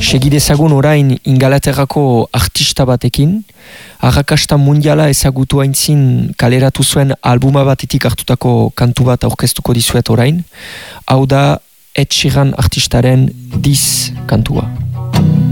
segidezagun orain Ingalaterrako artista batekin, arrakasta mundiala ezagutu aintzin kaleratu zuen albuma batetik hartutako kantu bat aurkeztuko dizuet orain, hau da Ed Sheeran artistaren This kantua.